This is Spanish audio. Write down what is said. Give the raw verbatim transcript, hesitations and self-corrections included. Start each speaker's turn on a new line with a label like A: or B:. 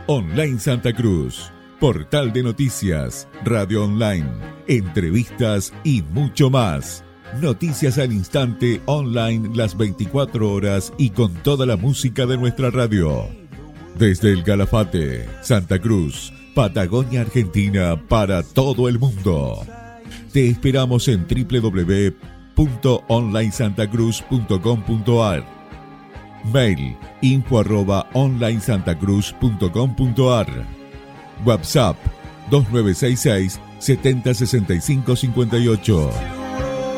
A: Online Santa Cruz, portal de noticias, radio online, entrevistas y mucho más. Noticias al instante online las veinticuatro horas y con toda la música de nuestra radio. Desde el Calafate, Santa Cruz, Patagonia, Argentina, para todo el mundo. Te esperamos en doble u doble u doble u punto online santa cruz punto com punto a r. Mail info arroba online santa cruz punto com punto a r. WhatsApp dos nueve seis seis, setenta, sesenta y cinco, cincuenta y ocho.